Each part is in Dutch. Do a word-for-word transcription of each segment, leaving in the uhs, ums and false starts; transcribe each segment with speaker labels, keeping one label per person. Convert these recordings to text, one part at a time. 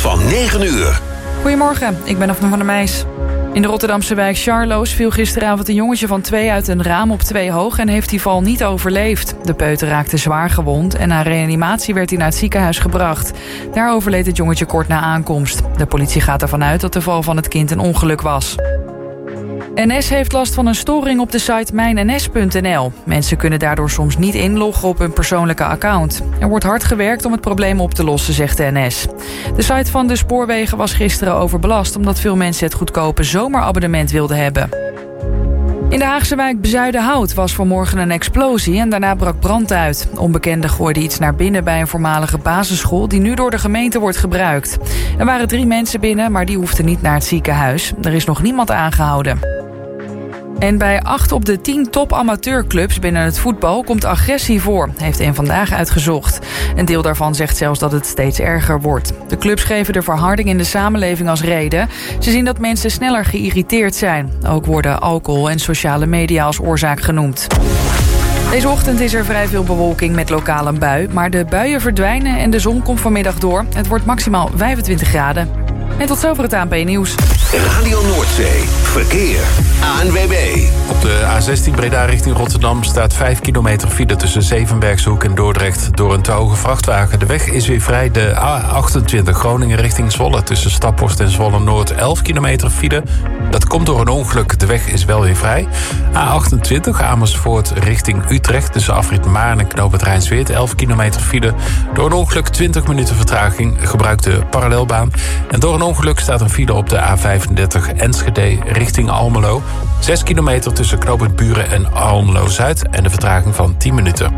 Speaker 1: van negen uur.
Speaker 2: Goedemorgen, ik ben Afne van der Meijs. In de Rotterdamse wijk Charloes viel gisteravond een jongetje van twee uit een raam op twee hoog en heeft die val niet overleefd. De peuter raakte zwaar gewond en na reanimatie werd hij naar het ziekenhuis gebracht. Daar overleed het jongetje kort na aankomst. De politie gaat ervan uit dat de val van het kind een ongeluk was. N S heeft last van een storing op de site mijn n s punt n l. Mensen kunnen daardoor soms niet inloggen op hun persoonlijke account. Er wordt hard gewerkt om het probleem op te lossen, zegt de N S. De site van de spoorwegen was gisteren overbelast omdat veel mensen het goedkope zomerabonnement wilden hebben. In de Haagse wijk Bezuidenhout was vanmorgen een explosie en daarna brak brand uit. Onbekenden gooiden iets naar binnen bij een voormalige basisschool die nu door de gemeente wordt gebruikt. Er waren drie mensen binnen, maar die hoefden niet naar het ziekenhuis. Er is nog niemand aangehouden. En bij acht op de tien top-amateurclubs binnen het voetbal komt agressie voor, heeft een Vandaag uitgezocht. Een deel daarvan zegt zelfs dat het steeds erger wordt. De clubs geven de verharding in de samenleving als reden. Ze zien dat mensen sneller geïrriteerd zijn. Ook worden alcohol en sociale media als oorzaak genoemd. Deze ochtend is er vrij veel bewolking met lokaal een bui, maar de buien verdwijnen en de zon komt vanmiddag door. Het wordt maximaal vijfentwintig graden. En tot zover het A N P-nieuws.
Speaker 1: Radio Noordzee. Verkeer. A N W B.
Speaker 3: Op de A zestien Breda richting Rotterdam staat vijf kilometer file tussen Zevenbergshoek en Dordrecht door een te hoge vrachtwagen. De weg is weer vrij. De A achtentwintig Groningen richting Zwolle tussen Staphorst en Zwolle-Noord elf kilometer file. Dat komt door een ongeluk. De weg is wel weer vrij. A achtentwintig Amersfoort richting Utrecht tussen Afrit Maarn en Knoop het Rijnsweert elf kilometer file. Door een ongeluk twintig minuten vertraging. Gebruik de parallelbaan. En door een ongeluk staat een file op de A vijfendertig Enschede richting Almelo. zes kilometer tussen Knoop het Buren en Almelo-Zuid en de vertraging van tien minuten.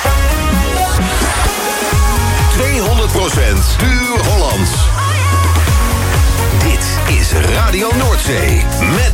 Speaker 1: tweehonderd procent puur Hollands. Dit is Radio Noordzee met